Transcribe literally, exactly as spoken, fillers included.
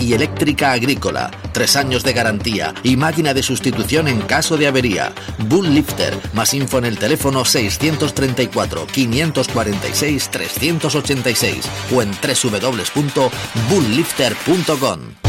y eléctrica agrícola. Tres años de garantía y máquina de sustitución en caso de avería. Bull Lifter. Más info en el teléfono seiscientos treinta y cuatro, quinientos cuarenta y seis, trescientos ochenta y seis o en doble u doble u doble u punto bull lifter punto com.